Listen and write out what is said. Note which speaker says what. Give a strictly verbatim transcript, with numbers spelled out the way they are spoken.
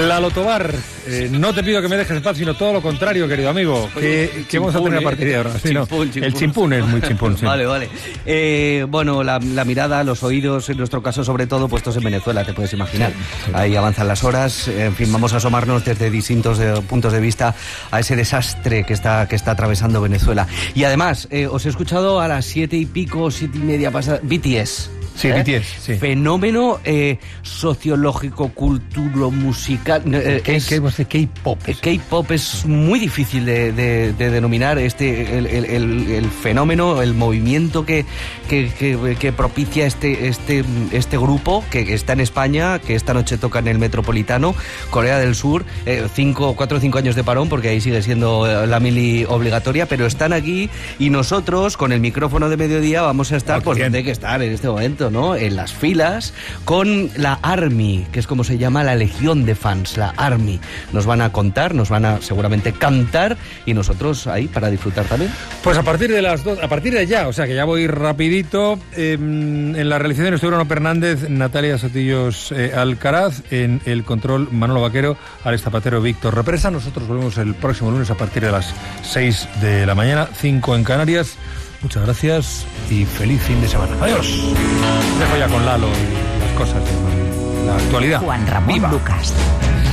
Speaker 1: Lalo Tobar, eh, no te pido que me dejes en paz, sino todo lo contrario, querido amigo. Que, que vamos a tener a partir de ahora. Sí, no,
Speaker 2: chimpún, chimpún.
Speaker 1: El chimpún es muy chimpún. Sí.
Speaker 2: Vale, vale. Eh, bueno, la, la mirada, los oídos, en nuestro caso sobre todo, puestos en Venezuela, te puedes imaginar. Sí, sí. Ahí avanzan las horas. En fin, vamos a asomarnos desde distintos de, puntos de vista a ese desastre que está, que está atravesando Venezuela. Y además, eh, os he escuchado a las siete y pico, siete y media pasada, B T S.
Speaker 1: Sí,
Speaker 2: ¿Eh?
Speaker 1: B T S, sí.
Speaker 2: Fenómeno eh, sociológico, culturo, musical. Eh,
Speaker 1: ¿Qué,
Speaker 2: es,
Speaker 1: qué, qué K-pop?
Speaker 2: K-pop es muy difícil de, de, de denominar este el, el, el, el fenómeno, el movimiento que, que, que, que propicia este, este, este grupo que está en España, que esta noche toca en el Metropolitano, Corea del Sur, eh, cinco, cuatro o cinco años de parón, porque ahí sigue siendo la mili obligatoria, pero están aquí y nosotros, con el micrófono de mediodía, vamos a estar oh, pues donde hay que estar en este momento, ¿no? En las filas con la ARMY, que es como se llama la legión de fans, la ARMY. Nos van a contar, nos van a seguramente cantar y nosotros ahí para disfrutar también.
Speaker 1: Pues a partir de las dos, a partir de ya, o sea que ya voy rapidito. Eh, en la realización estuvo Bruno Fernández, Natalia Sotillos eh, Alcaraz, en el control Manolo Vaquero, Alex Zapatero, Víctor Represa. Nosotros volvemos el próximo lunes a partir de las seis de la mañana, cinco en Canarias. Muchas gracias y feliz fin de semana. Adiós. Dejo ya con Lalo y las cosas de la actualidad.
Speaker 3: Juan Ramón
Speaker 1: Viva.
Speaker 3: Lucas.